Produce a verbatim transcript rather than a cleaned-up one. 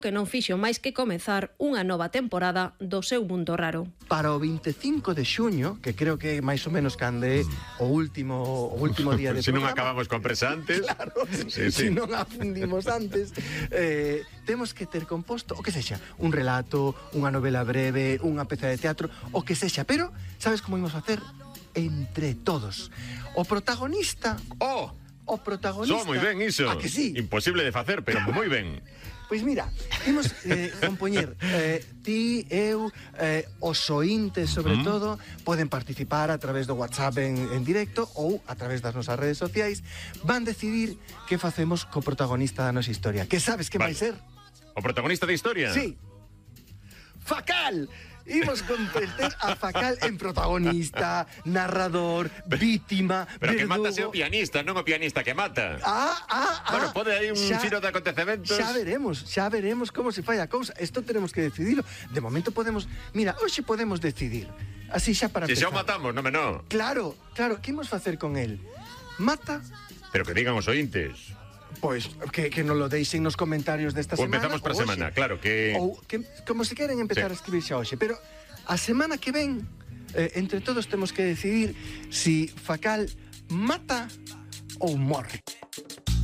que non fixo máis que comezar unha nova temporada do seu mundo raro. Para o veinticinco de xuño, que creo que máis ou menos cande o último o último día de Se non programa, acabamos con presa antes. Claro, sí, se sí. non afundimos antes, eh, temos que ter composto o que sexa, un relato, unha novela breve, unha peza de teatro, o que sexa, pero sabes como imos facer? Entre todos. O protagonista, Oh, o protagonista. so moi ben iso. A que sí? Imposible de facer, pero moi ben. Pois mira, imos eh, compoñer eh, ti, eu, eh, os ointes sobre mm. todo poden participar a través do WhatsApp en, en directo ou a través das nosas redes sociais. Van decidir que facemos co protagonista da nosa historia. Que sabes que Vale. vai ser? O protagonista da historia? Sí. Facal. Imos converter a Facal en protagonista, narrador, vítima, Pero que verdugo. mata o pianista, non o pianista que mata. Ah, ah, ah. Bueno, pode hai un Xa- xiro de acontecementos. Xa veremos, xa veremos como se fai a cousa. Isto tenemos que decidirlo. De momento podemos... Mira, hoxe podemos decidir. Así xa para Se xa o empezar. matamos, non me no. Claro, claro, que imos facer con el? Mata? Pero que digan os ointes. Pois, que, que nos lo deixen nos comentarios desta Ou semana. empezamos para a ou semana, hoxe. claro que... Ou que, como se queren empezar Sí. a escribir xa hoxe. Pero a semana que ven, eh, entre todos temos que decidir si Facal mata ou morre.